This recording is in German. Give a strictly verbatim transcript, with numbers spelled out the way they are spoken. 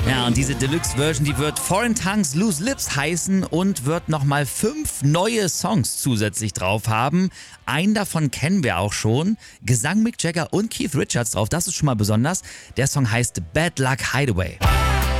Ja, und diese Deluxe-Version, die wird Foreign Tongues Loose Lips heißen und wird nochmal fünf neue Songs zusätzlich drauf haben. Einen davon kennen wir auch schon. Gesang Mick Jagger und Keith Richards drauf, das ist schon mal besonders. Der Song heißt Bad Luck Hideaway.